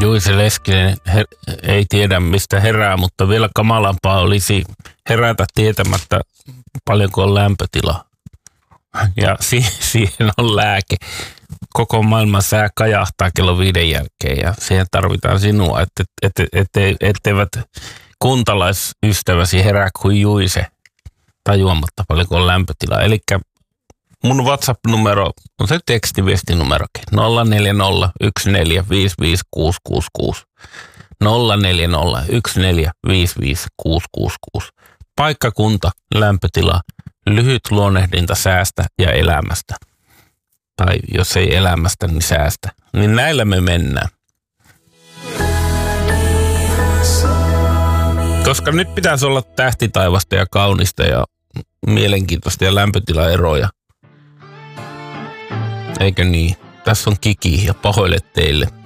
Juise Leskinen ei tiedä mistä herää, mutta vielä kamalampaa olisi herätä tietämättä paljonko on lämpötila. Ja siihen on lääke. Koko maailman sää kajahtaa kello 5 jälkeen ja siihen tarvitaan sinua, etteivät kuntalaisystäväsi herää kuin Juise tajuamatta paljonko on lämpötila. Eli mun WhatsApp-numero on se tekstiviestinumerokin. 0401455666. 0401455666. Paikkakunta, lämpötila, lyhyt luonnehdinta säästä ja elämästä. Tai jos ei elämästä, niin säästä. Niin näillä me mennään. Koska nyt pitäisi olla tähtitaivasta ja kaunista ja mielenkiintoista ja lämpötilaeroja. Eikö niin? Tässä on Kiki ja pahoille teille.